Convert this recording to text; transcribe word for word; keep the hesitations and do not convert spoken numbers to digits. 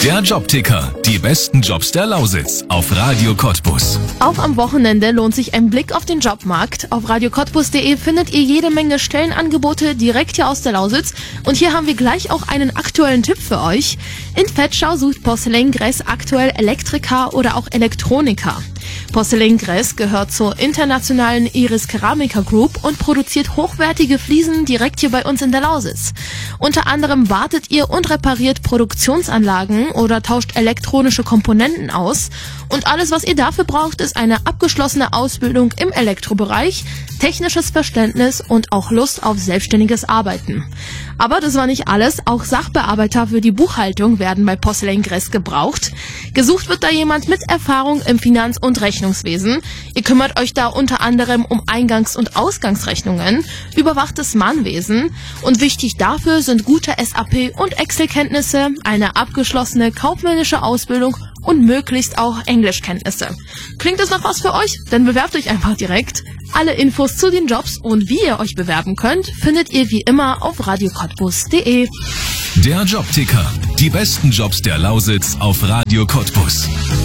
Der Jobticker. Die besten Jobs der Lausitz auf Radio Cottbus. Auch am Wochenende lohnt sich ein Blick auf den Jobmarkt. Auf radio cottbus punkt de findet ihr jede Menge Stellenangebote direkt hier aus der Lausitz. Und hier haben wir gleich auch einen aktuellen Tipp für euch. In Vetschau sucht Porcelain-Gress aktuell Elektriker oder auch Elektroniker. Porcelain-Gress gehört zur internationalen Iris Keramica Group und produziert hochwertige Fliesen direkt hier bei uns in der Lausitz. Unter anderem wartet ihr und repariert Produktionsanlagen oder tauscht elektronische Komponenten aus. Und alles, was ihr dafür braucht, ist eine abgeschlossene Ausbildung im Elektrobereich, technisches Verständnis und auch Lust auf selbstständiges Arbeiten. Aber das war nicht alles. Auch Sachbearbeiter für die Buchhaltung werden bei Porcelain-Gress gebraucht. Gesucht wird da jemand mit Erfahrung im Finanz- und Rechnungswesen. Ihr kümmert euch da unter anderem um Eingangs- und Ausgangsrechnungen, überwacht das Mahnwesen und wichtig dafür sind gute S A P- und Excel-Kenntnisse, eine abgeschlossene kaufmännische Ausbildung und möglichst auch Englischkenntnisse. Klingt das noch was für euch? Dann bewerbt euch einfach direkt. Alle Infos zu den Jobs und wie ihr euch bewerben könnt, findet ihr wie immer auf radio cottbus punkt de. Der Jobticker. Die besten Jobs der Lausitz auf Radio Cottbus.